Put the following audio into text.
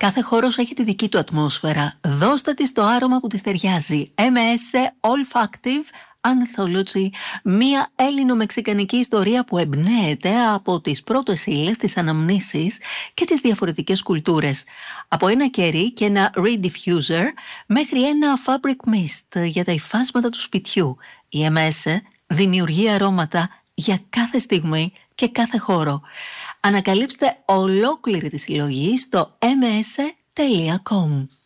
Κάθε χώρος έχει τη δική του ατμόσφαιρα. Δώστε της το άρωμα που της ταιριάζει. MS Olfactive Anthology, μία Έλληνο-μεξικανική ιστορία που εμπνέεται από τις πρώτες ύλες, τις αναμνήσεις και τις διαφορετικές κουλτούρες. Από ένα κερί και ένα reed diffuser μέχρι ένα fabric mist για τα υφάσματα του σπιτιού. Η MS δημιουργεί αρώματα για κάθε στιγμή και κάθε χώρο. Ανακαλύψτε ολόκληρη τη συλλογή στο ms.com.